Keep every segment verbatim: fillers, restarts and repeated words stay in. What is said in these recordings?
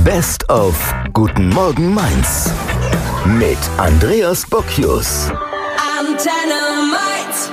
Best of Guten Morgen Mainz mit Andreas Bocchius. Antenne Mainz.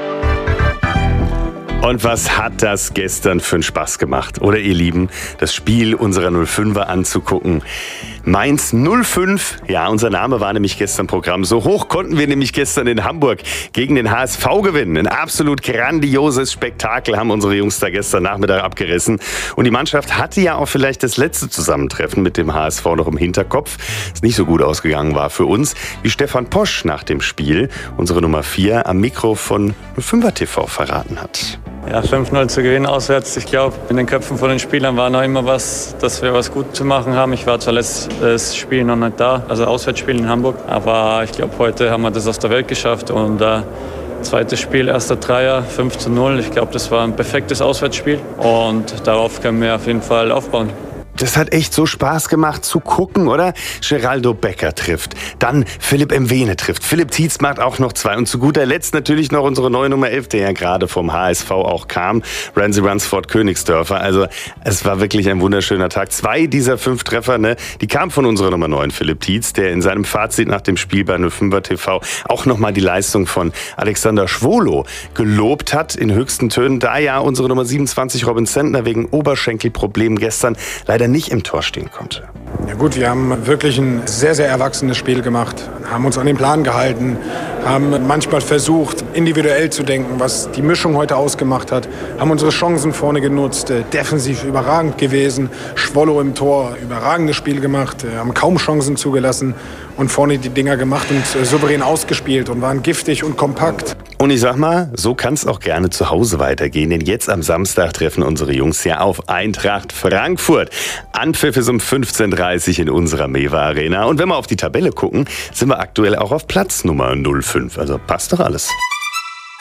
Und was hat das gestern für einen Spaß gemacht, oder ihr Lieben, das Spiel unserer null fünfer anzugucken. Mainz null fünf, ja, unser Name war nämlich gestern Programm. So hoch konnten wir nämlich gestern in Hamburg gegen den H S V gewinnen. Ein absolut grandioses Spektakel haben unsere Jungs da gestern Nachmittag abgerissen. Und die Mannschaft hatte ja auch vielleicht das letzte Zusammentreffen mit dem H S V noch im Hinterkopf, das nicht so gut ausgegangen war für uns, wie Stefan Posch nach dem Spiel, unsere Nummer vier, am Mikro von null fünfer T V verraten hat. Ja, fünf null zu gewinnen auswärts. Ich glaube, in den Köpfen von den Spielern war noch immer was, dass wir was gut zu machen haben. Ich war zwar letztes Spiel noch nicht da, also Auswärtsspiel in Hamburg. Aber ich glaube, heute haben wir das aus der Welt geschafft. Und äh, zweites Spiel, erster Dreier, fünf zu null. Ich glaube, das war ein perfektes Auswärtsspiel. Und darauf können wir auf jeden Fall aufbauen. Das hat echt so Spaß gemacht zu gucken, oder? Geraldo Becker trifft, dann Philipp Mwene trifft, Philipp Tietz macht auch noch zwei und zu guter Letzt natürlich noch unsere neue Nummer elf, der ja gerade vom H S V auch kam, Ramsey Ransford Königsdörfer. Also es war wirklich ein wunderschöner Tag. Zwei dieser fünf Treffer, ne, die kamen von unserer Nummer neun, Philipp Tietz, der in seinem Fazit nach dem Spiel bei null fünfer T V auch nochmal die Leistung von Alexander Schwolo gelobt hat in höchsten Tönen, da ja unsere Nummer siebenundzwanzig Robin Zentner wegen Oberschenkelproblemen gestern leider nicht im Tor stehen konnte. Ja gut, wir haben wirklich ein sehr, sehr erwachsenes Spiel gemacht, haben uns an den Plan gehalten, haben manchmal versucht, individuell zu denken, was die Mischung heute ausgemacht hat, haben unsere Chancen vorne genutzt, defensiv überragend gewesen, Schwollo im Tor, überragendes Spiel gemacht, haben kaum Chancen zugelassen und vorne die Dinger gemacht und souverän ausgespielt und waren giftig und kompakt. Und ich sag mal, so kann es auch gerne zu Hause weitergehen, denn jetzt am Samstag treffen unsere Jungs ja auf Eintracht Frankfurt. Anpfiff ist um fünfzehn Uhr dreißig in unserer Mewa Arena. Und wenn wir auf die Tabelle gucken, sind wir aktuell auch auf Platz Nummer null fünf. Also passt doch alles.